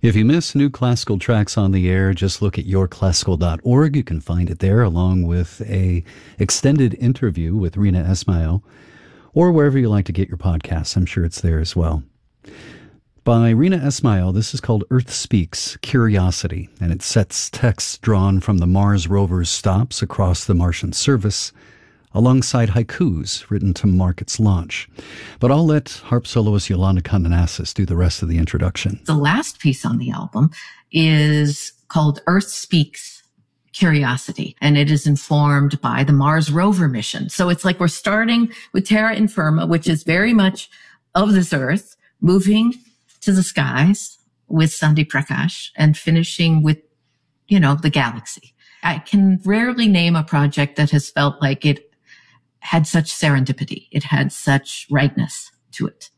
If you miss new classical tracks on the air, just look at yourclassical.org. You can find it there along with a extended interview with Rina Esmail, or wherever you like to get your podcasts. I'm sure it's there as well. By Rina Esmail, this is called Earth Speaks, Curiosity, and it sets texts drawn from the Mars rover's stops across the Martian surface, alongside haikus written to mark its launch. But I'll let harp soloist Yolanda Condenasis do the rest of the introduction. The last piece on the album is called Earth Speaks, Curiosity, and it is informed by the Mars rover mission. So it's like we're starting with Terra Infirma, which is very much of this Earth, moving to the skies with Sandi Prakash and finishing with, the galaxy. I can rarely name a project that has felt like it had such serendipity. It had such rightness to it.